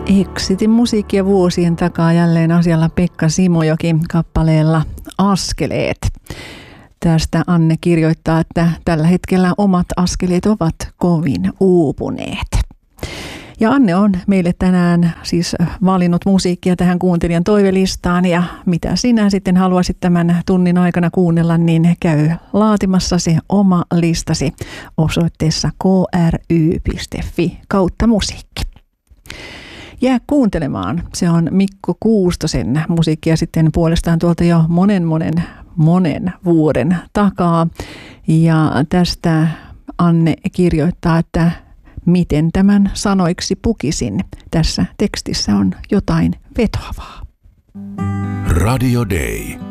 Exitin musiikkia vuosien takaa jälleen asialla Pekka Simojoki kappaleella Askeleet. Tästä Anne kirjoittaa, että tällä hetkellä omat askeleet ovat kovin uupuneet. Ja Anne on meille tänään siis valinnut musiikkia tähän kuuntelijan toivelistaan, ja mitä sinä sitten haluaisit tämän tunnin aikana kuunnella, niin käy laatimassa se oma listasi osoitteessa kry.fi/musiikki. Jää kuuntelemaan. Se on Mikko Kuustosen musiikkia sitten puolestaan tuolta jo monen vuoden takaa. Ja tästä Anne kirjoittaa, että miten tämän sanoiksi pukisin. Tässä tekstissä on jotain vetoavaa. Radio Day.